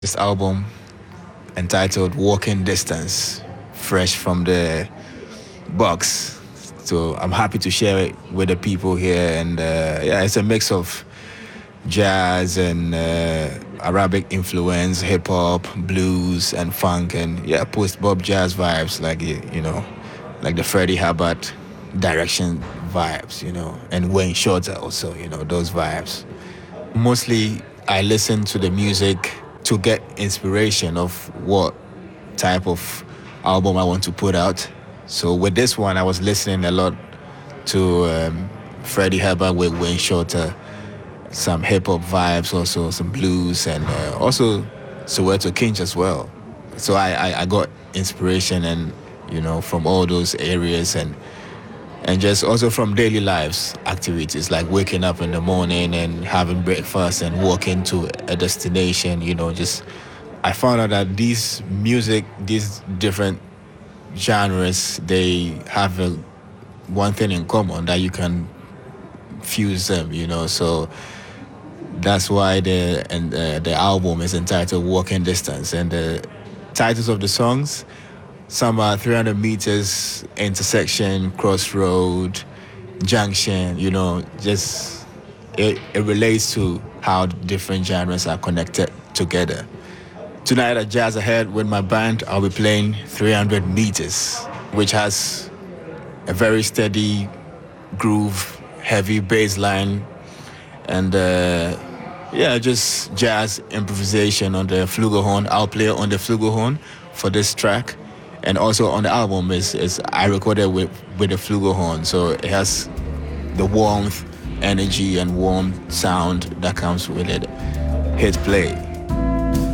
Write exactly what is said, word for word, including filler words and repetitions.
This album entitled Walking Distance, fresh from the box. So I'm happy to share it with the people here. And uh, yeah, it's a mix of jazz and uh, Arabic influence, hip hop, blues, and funk, and yeah, post bop jazz vibes, like you you know, like the Freddie Hubbard direction vibes, you know, and Wayne Shorter also, you know, those vibes. Mostly, I listen to the music to get inspiration of what type of album I want to put out. So with this one, I was listening a lot to um, Freddie Hubbard with Wayne Shorter, some hip hop vibes, also some blues, and uh, also Soweto Kinch as well. So I, I, I got inspiration and you know from all those areas and and just also from daily lives activities like waking up in the morning and having breakfast and walking to a destination. You know, just I found out that these music, these different genres, they have a, one thing in common that you can fuse them. You know, so that's why the and uh, the album is entitled Walking Distance, and the titles of the songs, some are three hundred meters, intersection, crossroad, junction, you know, just it, it relates to how different genres are connected together. Tonight at Jazz Ahead with my band, I'll be playing three hundred meters, which has a very steady groove, heavy bass line, and uh, yeah, just jazz improvisation on the flugelhorn. I'll play on the flugelhorn for this track, and also on the album is is I recorded with with the flugelhorn, so it has the warmth, energy, and warm sound that comes with it. Hit play.